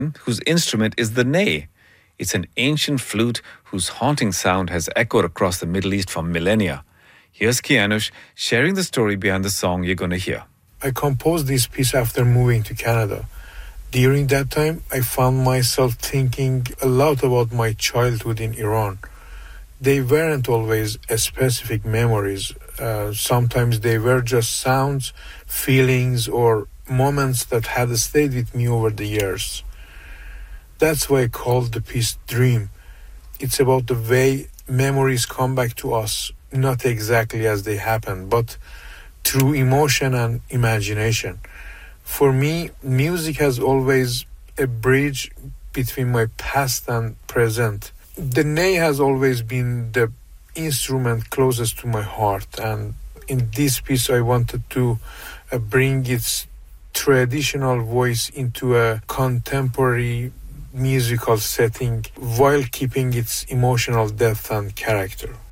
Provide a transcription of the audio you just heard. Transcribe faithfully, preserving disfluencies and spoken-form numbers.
whose instrument is the ney. It's an ancient flute whose haunting sound has echoed across the Middle East for millennia. Here's Kianush sharing the story behind the song you're going to hear. I composed this piece after moving to Canada. During that time, I found myself thinking a lot about my childhood in Iran. They weren't always specific memories. Uh, sometimes they were just sounds, feelings, or moments that had stayed with me over the years. That's why I called the piece Dream. It's about the way memories come back to us, not exactly as they happened, but through emotion and imagination. For me, music has always a bridge between my past and present. The ney has always been the instrument closest to my heart, and in this piece I wanted to uh, bring its traditional voice into a contemporary musical setting while keeping its emotional depth and character.